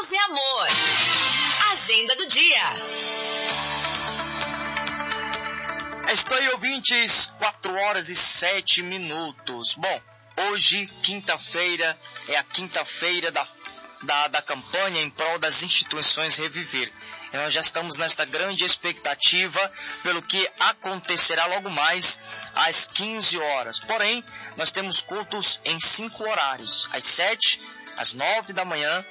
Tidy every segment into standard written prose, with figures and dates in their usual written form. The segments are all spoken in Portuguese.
Deus é amor. Agenda do dia. Estou aí, ouvintes, 4h07. Bom, hoje, quinta-feira, é a quinta-feira da campanha em prol das instituições Reviver. E nós já estamos nesta grande expectativa pelo que acontecerá logo mais às 15 horas. Porém, nós temos cultos em 5 horários: às 7, às 9 da manhã,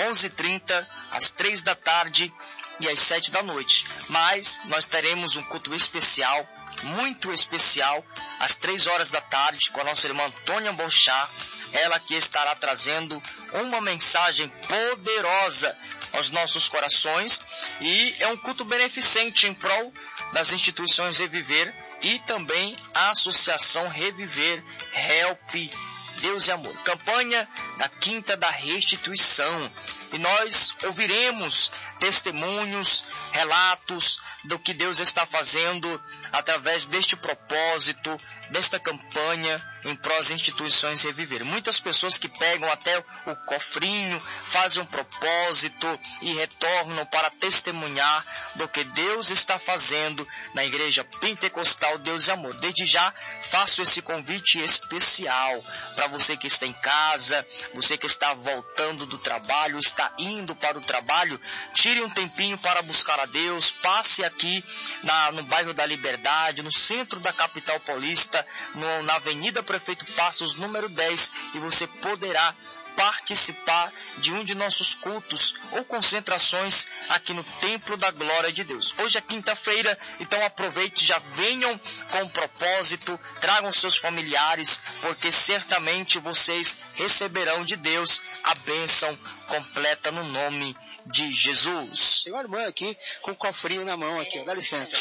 11h30, às 3 da tarde e às 7 da noite. Mas nós teremos um culto especial, muito especial, às 3 horas da tarde, com a nossa irmã Antônia Bochá. Ela que estará trazendo uma mensagem poderosa aos nossos corações, e é um culto beneficente em prol das instituições Reviver e também a Associação Reviver Help Deus e Amor. Campanha da Quinta da Restituição. E nós ouviremos testemunhos, relatos do que Deus está fazendo através deste propósito, desta campanha em prol das instituições Reviver. Muitas pessoas que pegam até o cofrinho, fazem um propósito e retornam para testemunhar do que Deus está fazendo na Igreja Pentecostal Deus e Amor. Desde já faço esse convite especial para você que está em casa, você que está voltando do trabalho, está indo para o trabalho. Tire um tempinho para buscar a Deus, passe aqui no bairro da Liberdade, no centro da capital paulista, na Avenida Prefeito Passos, número 10, e você poderá participar de um de nossos cultos ou concentrações aqui no Templo da Glória de Deus. Hoje é quinta-feira, então aproveite, já venham com um propósito, tragam seus familiares, porque certamente vocês receberão de Deus a bênção completa no nome de Jesus. Tem uma irmã aqui com o cofrinho na mão aqui, dá licença.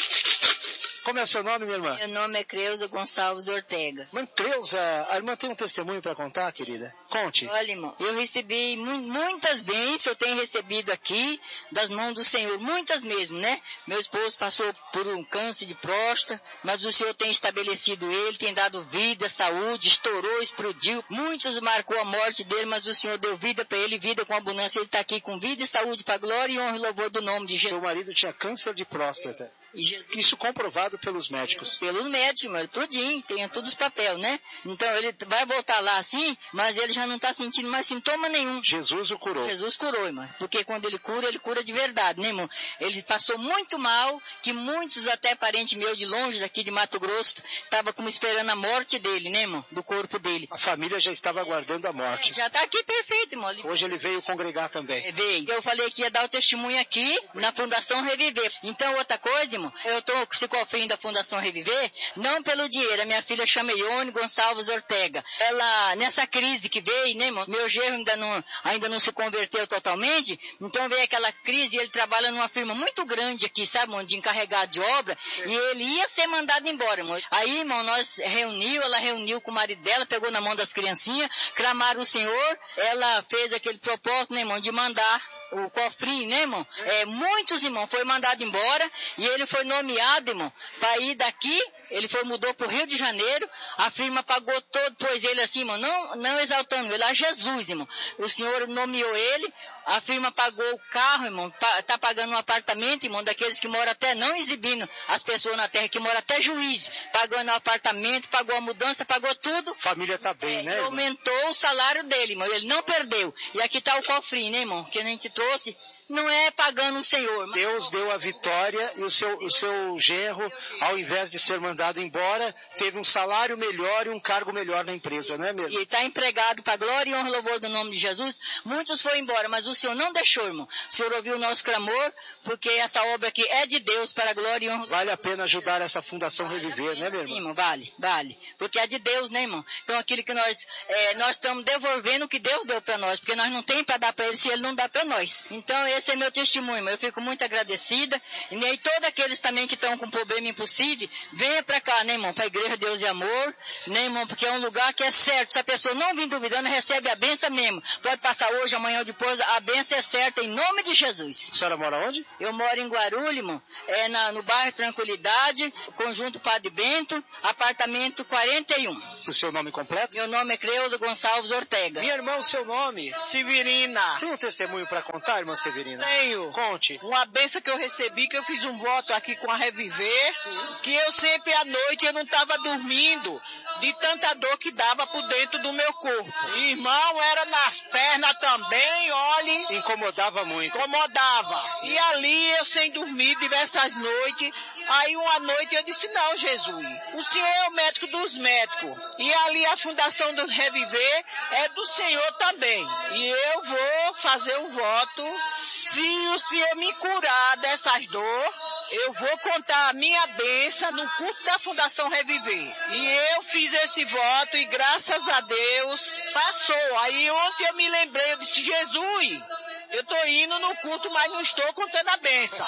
Como é o seu nome, minha irmã? Meu nome é Creuza Gonçalves Ortega. Mãe Creuza, a irmã tem um testemunho para contar, querida? Conte. Olha, irmão, eu recebi muitas bênçãos, eu tenho recebido aqui das mãos do Senhor, muitas mesmo, né? Meu esposo passou por um câncer de próstata, mas o Senhor tem estabelecido ele, tem dado vida, saúde, estourou, explodiu. Muitos marcou a morte dele, mas o Senhor deu vida para ele, vida com abundância. Ele está aqui com vida e saúde para a glória e honra e louvor do nome de Jesus. Seu marido tinha câncer de próstata. Isso comprovado pelos médicos. Pelos médicos, mas tudinho, tem todos os papéis, né? Então ele vai voltar lá assim, mas ele já não está sentindo mais sintoma nenhum. Jesus o curou. Jesus curou, irmão. Porque quando ele cura de verdade, né, irmão? Ele passou muito mal, que muitos, até parentes meus de longe, daqui de Mato Grosso, estavam como esperando a morte dele, né, irmão? Do corpo dele. A família já estava aguardando a morte. Já está aqui perfeito, irmão. Hoje ele veio congregar também. Veio. Eu falei que ia dar o testemunho aqui na Fundação Reviver. Então, outra coisa, irmão, eu estou com esse cofrinho da Fundação Reviver, não pelo dinheiro. A minha filha chama Ione Gonçalves Ortega. Ela, nessa crise que veio, né, irmão? Meu genro ainda não se converteu totalmente, então veio aquela crise e ele trabalha numa firma muito grande aqui, sabe, de encarregado de obra, e ele ia ser mandado embora, irmão. Aí, irmão, ela reuniu com o marido dela, pegou na mão das criancinhas, clamaram o Senhor, ela fez aquele propósito, né, irmão, de mandar o cofrinho, né, irmão? Muitos, irmão, foi mandado embora e ele foi nomeado, irmão, para ir daqui. Ele mudou para o Rio de Janeiro, a firma pagou todo, pois ele assim, irmão, não exaltando ele, a Jesus, irmão. O Senhor nomeou ele, a firma pagou o carro, irmão, tá pagando um apartamento, irmão, daqueles que moram até, não exibindo as pessoas na terra, que moram até juízo, pagando um apartamento, pagou a mudança, pagou tudo. Família tá bem, né, irmão? Aumentou o salário dele, irmão, ele não perdeu. E aqui tá o cofrinho, né, irmão, que a gente trouxe. Não é pagando o Senhor. Mas Deus deu a vitória e o seu genro, ao invés de ser mandado embora, teve um salário melhor e um cargo melhor na empresa, né, meu irmão? E está empregado para a glória e honra e louvor do nome de Jesus. Muitos foram embora, mas o Senhor não deixou, irmão. O Senhor ouviu o nosso clamor, porque essa obra aqui é de Deus para a glória e honra. Vale a pena ajudar essa Fundação Reviver, né, meu irmão? Sim, irmão, vale. Porque é de Deus, né, irmão? Então aquilo que nós estamos devolvendo o que Deus deu para nós, porque nós não temos para dar para Ele se Ele não dá para nós. Então esse é meu testemunho, irmão. Eu fico muito agradecida. E aí todos aqueles também que estão com problema impossível, venha venha pra cá, né, irmão? Pra Igreja Deus e Amor, né, irmão? Porque é um lugar que é certo. Se a pessoa não vir duvidando, recebe a benção mesmo. Pode passar hoje, amanhã ou depois, a benção é certa, em nome de Jesus. A senhora mora onde? Eu moro em Guarulhos, irmão, no bairro Tranquilidade, Conjunto Padre Bento, apartamento 41. O seu nome completo? Meu nome é Cleusa Gonçalves Ortega. Minha irmã, o seu nome? Severina. Tem um testemunho para contar, irmã Severina? Tenho. Conte. Uma benção que eu recebi, que eu fiz um voto aqui com a Reviver, que eu sempre à noite eu não estava dormindo de tanta dor que dava por dentro do meu corpo. Irmão, era nas pernas também, olhe. Incomodava muito. Incomodava. E ali eu sem dormir diversas noites. Aí uma noite eu disse, não, Jesus, o Senhor é o médico dos médicos. E ali a Fundação do Reviver é do Senhor também. E eu vou fazer um voto. Se o Senhor me curar dessas dores, eu vou contar a minha bênção no culto da Fundação Reviver. E eu fiz esse voto e graças a Deus passou. Aí ontem eu me lembrei, eu disse, Jesus, eu estou indo no culto, mas não estou contando a bênção.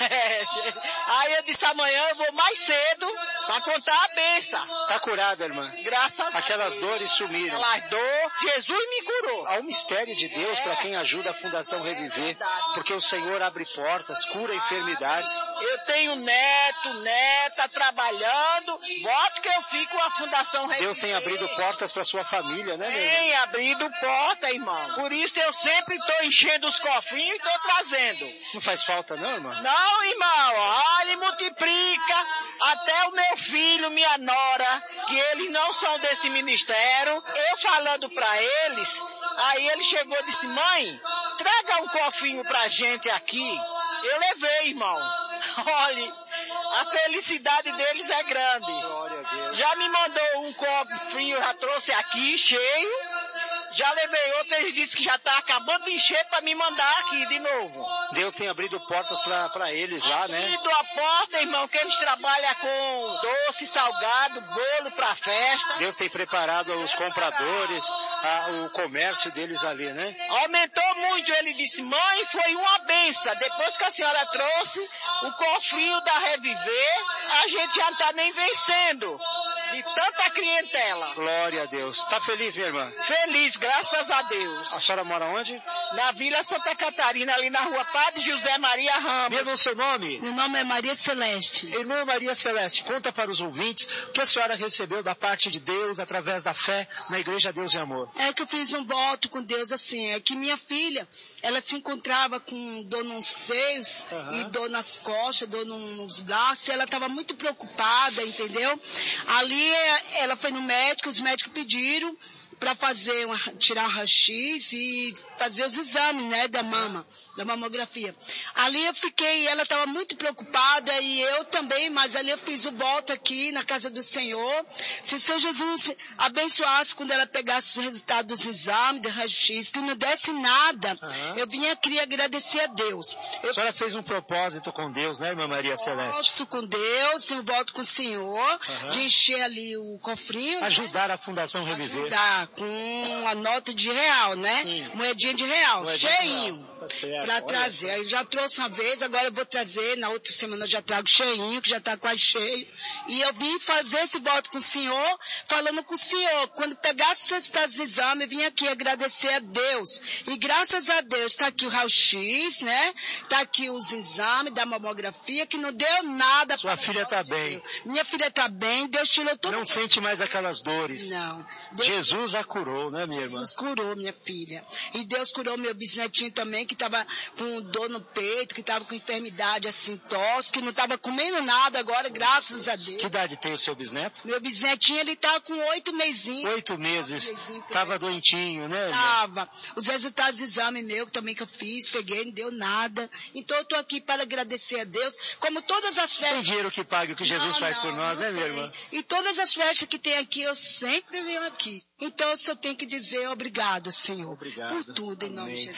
Aí eu disse, amanhã eu vou mais cedo para contar a bênção. Está curada, irmã? Graças a Deus. Aquelas dores sumiram. Aquelas dores, Jesus me curou. Há um mistério de Deus para quem ajuda a Fundação Reviver, porque o Senhor abre portas, cura enfermidades. Eu tenho neto, neta trabalhando, voto que eu fico com a Fundação Reviver. Deus tem abrido portas para sua família, né, meu irmão? Tem abrido porta, irmão. Por isso eu sempre estou enchendo os cofrinhos e estou trazendo. Não faz falta não, irmão? Não, irmão. Olha, multiplica. Até o meu filho, minha nora, que eles não são desse ministério, eu falando para eles, aí ele chegou e disse, mãe, traga um cofrinho pra gente aqui. Eu levei, irmão. Olha, a felicidade deles é grande. Glória a Deus. Já me mandou um cofrinho, já trouxe aqui, cheio. Já levei outro, ele disse que já está acabando de encher para me mandar aqui de novo. Deus tem abrido portas para eles lá, né? Abrido a porta, irmão, que eles trabalham com doce, salgado, bolo para festa. Deus tem preparado os compradores, o comércio deles ali, né? Aumentou muito, ele disse, mãe, foi uma benção. Depois que a senhora trouxe o cofrinho da Reviver, a gente já não está nem vencendo de tanta clientela. Glória a Deus. Tá feliz, minha irmã? Feliz, graças a Deus. A senhora mora onde? Na Vila Santa Catarina, ali na rua Padre José Maria Ramos. Meu irmão, seu nome? Meu nome é Maria Celeste. Irmã Maria Celeste, conta para os ouvintes o que a senhora recebeu da parte de Deus através da fé na Igreja Deus e Amor. É que eu fiz um voto com Deus assim, é que minha filha, ela se encontrava com dor nos seios e dor nas costas, dor nos braços, e ela estava muito preocupada, entendeu? Ali ela foi no médico, os médicos pediram para tirar raio-x e fazer os exames, né, da mama, da mamografia. Ali eu fiquei, ela estava muito preocupada e eu também, mas ali eu fiz o voto aqui na casa do Senhor. Se o Senhor Jesus abençoasse quando ela pegasse os resultados dos exames, do raio-x, que não desse nada, eu vim aqui agradecer a Deus. A senhora fez um propósito com Deus, né, irmã Maria Celeste? Voto com Deus, um voto com o Senhor, de encher ali o cofrinho. Ajudar a Fundação Reviver. Ajudar com a nota de real, né? Sim. Moedinha de real, cheinho. Para trazer. Aí já trouxe uma vez, agora eu vou trazer, na outra semana eu já trago cheinho, que já está quase cheio. E eu vim fazer esse voto com o Senhor, falando com o Senhor. Quando pegasse os resultados do exame, eu vim aqui agradecer a Deus. E graças a Deus, está aqui o raio-x, né? Está aqui os exames da mamografia, que não deu nada. Sua filha está bem. Minha filha está bem, Deus tirou tudo. Não sente mais aquelas dores. Não. Jesus a curou, né, minha irmã? Jesus curou minha filha. E Deus curou meu bisnetinho também, que estava com dor no peito, que estava com enfermidade assim, tosse, que não estava comendo nada agora, graças a Deus. Que idade tem o seu bisneto? Meu bisnetinho, ele tá com 8 mesinhos. 8 meses. Tava doentinho, né? Tava. Os resultados do exame meu também que eu fiz, peguei, não deu nada. Então eu tô aqui para agradecer a Deus, como todas as festas. Tem dinheiro que pague o que Jesus faz por nós, né, minha irmã? E todas as festas que tem aqui, eu sempre venho aqui. Então eu só tenho que dizer obrigado, Senhor. Obrigado. Por tudo, em nome de Jesus. É,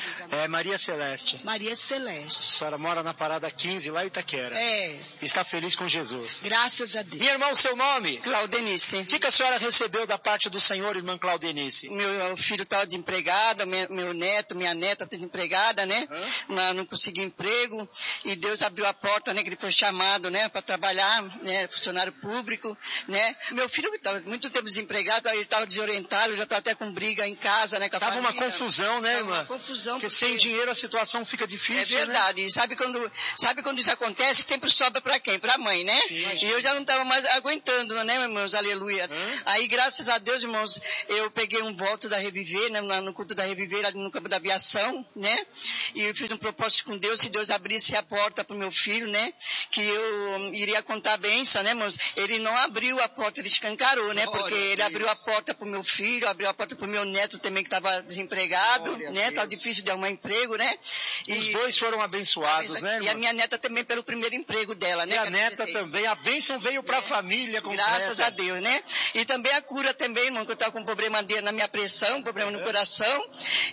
É Maria Celeste. Maria Celeste. A senhora mora na parada 15, lá em Itaquera. É. Está feliz com Jesus. Graças a Deus. Minha irmã, o seu nome? Claudenice. O que a senhora recebeu da parte do Senhor, irmã Claudenice? Meu filho estava desempregado, meu neto, minha neta desempregada, né? Não conseguia emprego. E Deus abriu a porta, né? Que ele foi chamado, né? Para trabalhar, né? Funcionário público, né? Meu filho estava muito tempo desempregado, aí ele estava desorientado, já estava até com briga em casa, né? Com a Tava família. uma confusão, né, irmã? Uma confusão. Porque sem dinheiro a situação fica difícil, É verdade. né? Sabe quando isso acontece, sempre sobra para quem? Para a mãe, né? Sim, e eu já não estava mais aguentando, né, irmãos? Aleluia. Aí, graças a Deus, irmãos, eu peguei um voto da Reviver, né? No culto da Reviver, ali no campo da aviação, né? E eu fiz um propósito com Deus, se Deus abrisse a porta para o meu filho, né? Que eu iria contar a bênção, né, irmãos? Ele não abriu a porta, ele escancarou, né? Porque ele abriu a porta para o meu filho, abriu a porta para o meu neto também, que estava desempregado, né? Estava difícil de arrumar emprego, né? Os dois foram abençoados, né, irmã? E a minha neta também pelo primeiro emprego dela, né? E a neta também. A bênção veio para a família completa. Graças a Deus, né? E também a cura também, irmão, que eu estava com um problema na minha pressão, problema no coração.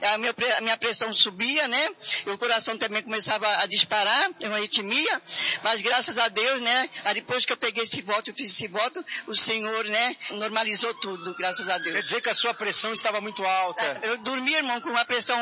A minha pressão subia, né? E o coração também começava a disparar, uma arritmia. Mas graças a Deus, né? Depois que eu peguei esse voto, eu fiz esse voto, o Senhor, né? Normalizou tudo, graças a Deus. Quer dizer que a sua pressão estava muito alta. Eu dormia, irmão, com uma pressão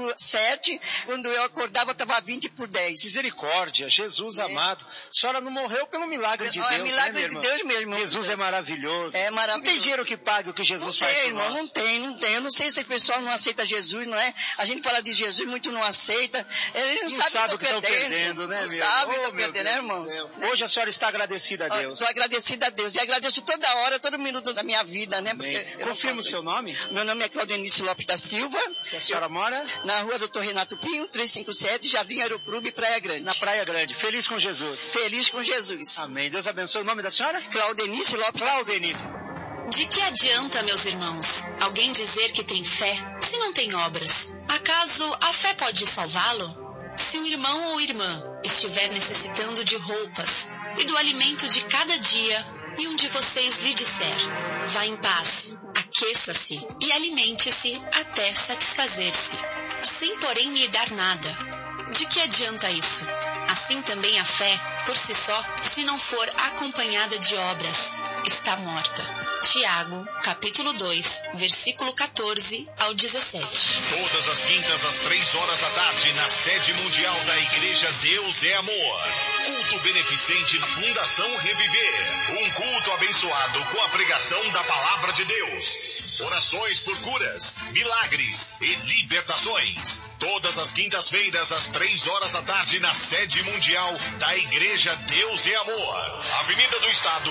11/7. Quando eu acordava, eu estava 20/10. Misericórdia, Jesus amado. A senhora não morreu pelo milagre de Deus, É milagre né, de Deus mesmo, irmão. Jesus é maravilhoso. É maravilhoso. Não tem dinheiro que pague o que Jesus faz por irmão, nós. não tem. Eu não sei se o pessoal não aceita Jesus, não é? A gente fala de Jesus, muito não aceita. Eles não sabem o que estão perdendo, né, não meu? Sabe o que Oh, estão perdendo, né, irmãos? Hoje a senhora está agradecida a Deus. Estou agradecida a Deus. E agradeço toda hora, todo minuto da minha vida, né? Confirma o seu nome? Meu nome é Claudenice Lopes da Silva. E a senhora mora? Na rua Dr. Renato Pinho, 357, Jardim Aeroclube, Praia Grande. Na Praia Grande. Feliz com Jesus. Feliz com Jesus. Amém. Deus abençoe. O nome da senhora? Claudenice Lopes. Claudenice. De que adianta, meus irmãos, alguém dizer que tem fé se não tem obras? Acaso a fé pode salvá-lo? Se um irmão ou irmã estiver necessitando de roupas e do alimento de cada dia, e um de vocês lhe disser: vá em paz, aqueça-se e alimente-se até satisfazer-se, sem porém lhe dar nada, de que adianta isso? Assim também a fé, por si só, se não for acompanhada de obras, está morta. Tiago, capítulo 2, versículo 14 ao 17. Todas as quintas às 15h, na sede mundial da Igreja Deus é Amor. Culto beneficente da Fundação Reviver. Um culto abençoado com a pregação da Palavra de Deus. Orações por curas, milagres e libertações. Todas as quintas-feiras às 15h, na sede mundial da Igreja Deus é Amor. Avenida do Estado,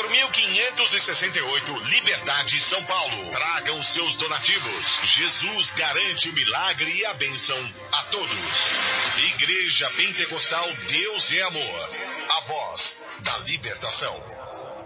4568, Liberdade, São Paulo. Tragam os seus donativos. Jesus garante o milagre e a bênção a todos. Igreja Pentecostal Deus é Amor. A voz da libertação.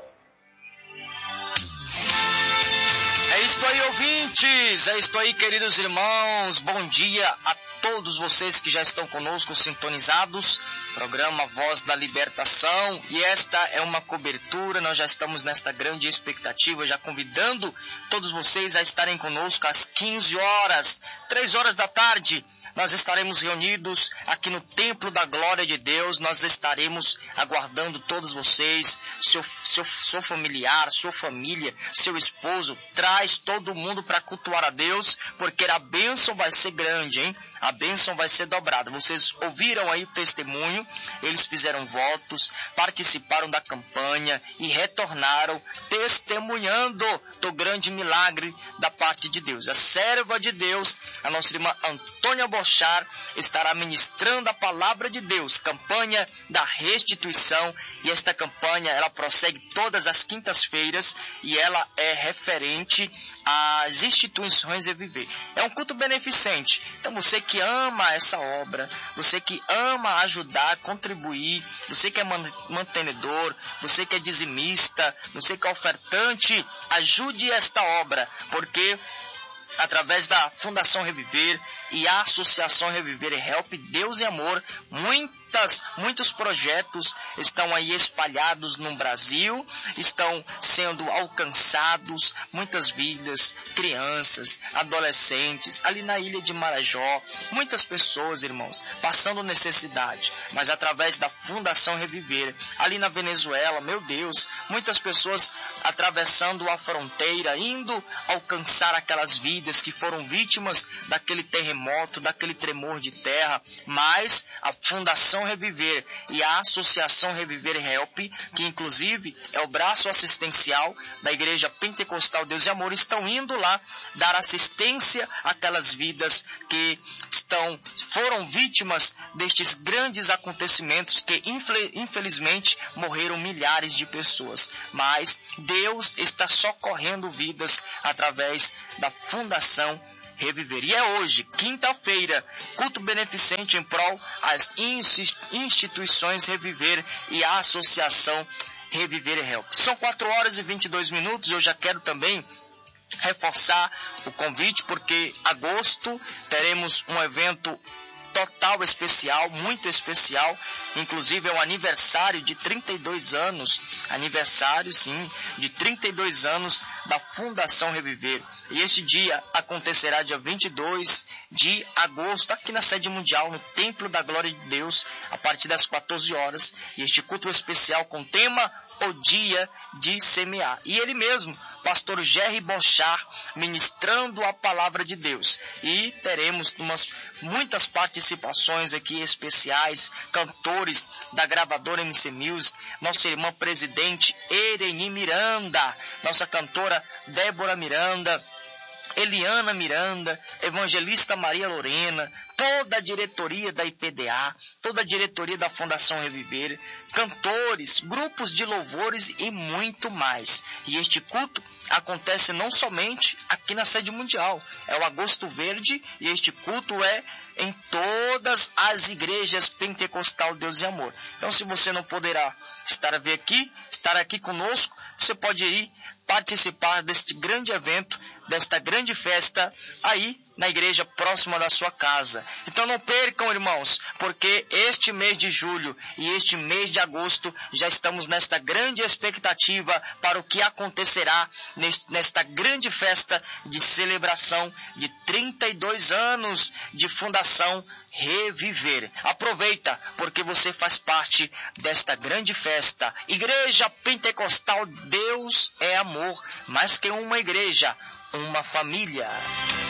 É isto aí, ouvintes, é isto aí, queridos irmãos, bom dia a todos vocês que já estão conosco sintonizados, programa Voz da Libertação, e esta é uma cobertura, nós já estamos nesta grande expectativa, já convidando todos vocês a estarem conosco às 15h, 3h da tarde, nós estaremos reunidos aqui no Templo da Glória de Deus, nós estaremos aguardando todos vocês, seu familiar, sua família, seu esposo, traz todo mundo para cultuar a Deus, porque a bênção vai ser grande, hein? A bênção vai ser dobrada. Vocês ouviram aí o testemunho, eles fizeram votos, participaram da campanha e retornaram testemunhando do grande milagre da parte de Deus. A serva de Deus, a nossa irmã Antônia Bochar, estará ministrando a palavra de Deus, campanha da restituição, e esta campanha ela prossegue todas as quintas-feiras e ela é referente às instituições Reviver. É um culto beneficente, então você que ama essa obra, você que ama ajudar, contribuir, você que é mantenedor, você que é dizimista, você que é ofertante, ajude esta obra, porque através da Fundação Reviver, e a Associação Reviver e Help Deus e Amor. Muitos projetos estão aí espalhados no Brasil, estão sendo alcançados, muitas vidas, crianças, adolescentes, ali na ilha de Marajó, muitas pessoas, irmãos, passando necessidade, mas através da Fundação Reviver, ali na Venezuela, meu Deus, muitas pessoas atravessando a fronteira, indo alcançar aquelas vidas que foram vítimas daquele terremoto, daquele tremor de terra, mas a Fundação Reviver e a Associação Reviver Help, que inclusive é o braço assistencial da Igreja Pentecostal Deus e Amor, estão indo lá dar assistência àquelas vidas que foram vítimas destes grandes acontecimentos que infelizmente morreram milhares de pessoas. Mas Deus está socorrendo vidas através da Fundação Reviver. E é hoje, quinta-feira, culto beneficente em prol às instituições Reviver e a Associação Reviver e Help. São 4h22. Eu já quero também reforçar o convite, porque agosto teremos um evento total especial, muito especial, inclusive é o aniversário de 32 anos, de 32 anos da Fundação Reviver. E este dia acontecerá dia 22 de agosto, aqui na sede mundial, no Templo da Glória de Deus, a partir das 14 horas, e este culto especial com tema O Dia de Semear. E ele mesmo, pastor Jerry Bochar, ministrando a palavra de Deus. E teremos muitas participações aqui especiais, cantores da gravadora MC Music, nossa irmã presidente Ereni Miranda, nossa cantora Débora Miranda, Eliana Miranda, evangelista Maria Lorena, toda a diretoria da IPDA, toda a diretoria da Fundação Reviver, cantores, grupos de louvores e muito mais. E este culto acontece não somente aqui na sede mundial, é o Agosto Verde, e este culto é em todas as igrejas Pentecostal Deus e Amor. Então, se você não poderá estar aqui conosco, você pode ir participar deste grande evento, desta grande festa aí na igreja próxima da sua casa. Então não percam, irmãos, porque este mês de julho e este mês de agosto já estamos nesta grande expectativa para o que acontecerá nesta grande festa de celebração de 32 anos de Fundação Reviver. Aproveita, porque você faz parte desta grande festa. Igreja Pentecostal Deus é Amor, mais que uma igreja, uma família.